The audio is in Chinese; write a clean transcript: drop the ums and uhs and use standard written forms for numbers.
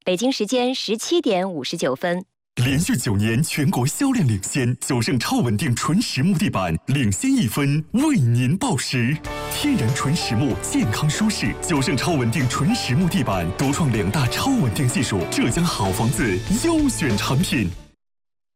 北京时间17:59。 连续9年全国销量领先，9胜超稳定纯实木地板领先1分，为您报时。天然纯实木，健康舒适，9胜超稳定纯实木地板独创2大超稳定技术，浙江好房子优选产品。